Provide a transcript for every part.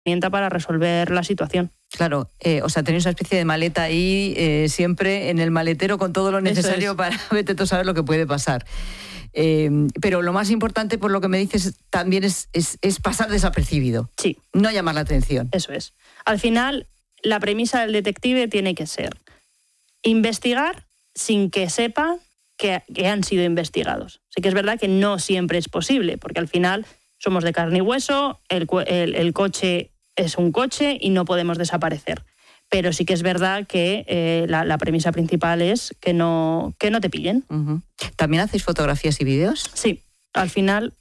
herramienta para resolver la situación. Claro, o sea, tenéis una especie de maleta ahí siempre en el maletero con todo lo necesario para vete tú a saber lo que puede pasar. Pero lo más importante, por lo que me dices, también es pasar desapercibido. Sí. No llamar la atención. Eso es. Al final, la premisa del detective tiene que ser investigar sin que sepa que han sido investigados. Sí que es verdad que no siempre es posible, porque al final somos de carne y hueso, el coche es un coche y no podemos desaparecer. Pero sí que es verdad que la premisa principal es que no te pillen. Uh-huh. ¿También hacéis fotografías y vídeos? Sí. Al final,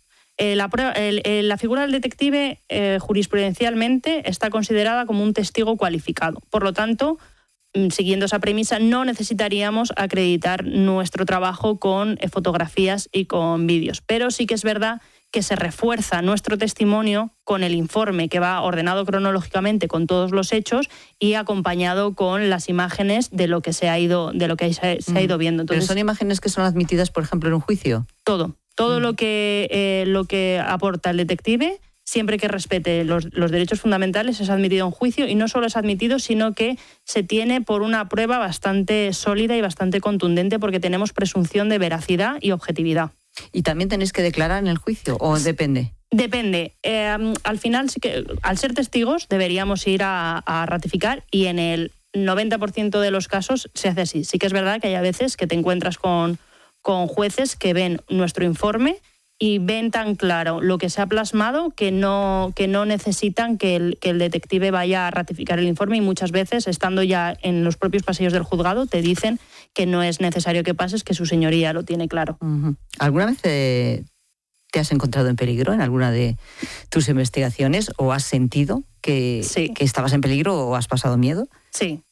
la figura del detective jurisprudencialmente está considerada como un testigo cualificado. Por lo tanto, siguiendo esa premisa, no necesitaríamos acreditar nuestro trabajo con fotografías y con vídeos. Pero sí que es verdad que se refuerza nuestro testimonio con el informe que va ordenado cronológicamente con todos los hechos y acompañado con las imágenes de lo que se ha ido viendo. Entonces, ¿pero son imágenes que son admitidas, por ejemplo, en un juicio? Todo lo que aporta el detective, siempre que respete los derechos fundamentales, es admitido en juicio, y no solo es admitido, sino que se tiene por una prueba bastante sólida y bastante contundente, porque tenemos presunción de veracidad y objetividad. ¿Y también tenéis que declarar en el juicio o depende? Depende. Al final, sí que, al ser testigos, deberíamos ir a ratificar, y en el 90% de los casos se hace así. Sí que es verdad que hay a veces que te encuentras con jueces que ven nuestro informe y ven tan claro lo que se ha plasmado que no necesitan que el detective vaya a ratificar el informe, y muchas veces, estando ya en los propios pasillos del juzgado, te dicen que no es necesario que pases, que su señoría lo tiene claro. Uh-huh. ¿Alguna vez te has encontrado en peligro en alguna de tus investigaciones, o has sentido que estabas en peligro, o has pasado miedo? Sí,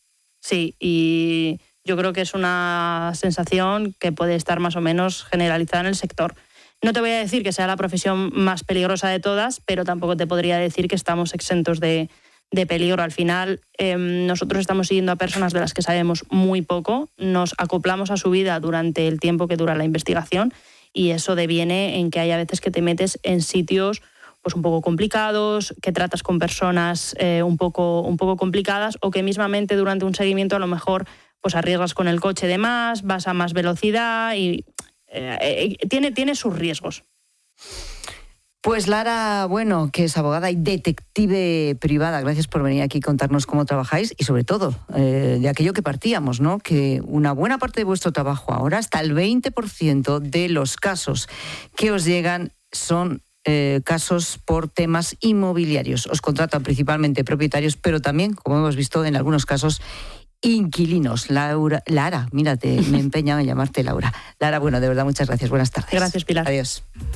y yo creo que es una sensación que puede estar más o menos generalizada en el sector. No te voy a decir que sea la profesión más peligrosa de todas, pero tampoco te podría decir que estamos exentos de peligro. Al final, nosotros estamos siguiendo a personas de las que sabemos muy poco, nos acoplamos a su vida durante el tiempo que dura la investigación, y eso deviene en que hay a veces que te metes en sitios pues un poco complicados, que tratas con personas un poco complicadas, o que mismamente durante un seguimiento a lo mejor pues arriesgas con el coche de más, vas a más velocidad y tiene sus riesgos. Pues Lara Bueno, que es abogada y detective privada, gracias por venir aquí y contarnos cómo trabajáis, y sobre todo de aquello que partíamos, ¿no? Que una buena parte de vuestro trabajo ahora, hasta el 20% de los casos que os llegan son casos por temas inmobiliarios. Os contratan principalmente propietarios, pero también, como hemos visto en algunos casos, inquilinos. Lara, mírate, me empeña en llamarte Laura. Lara, bueno, de verdad, muchas gracias. Buenas tardes. Gracias, Pilar. Adiós.